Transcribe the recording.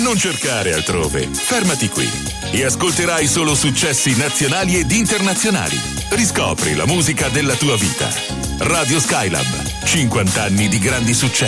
Non cercare altrove, fermati qui e ascolterai solo successi nazionali ed internazionali. Riscopri la musica della tua vita. Radio Skylab, 50 anni di grandi successi.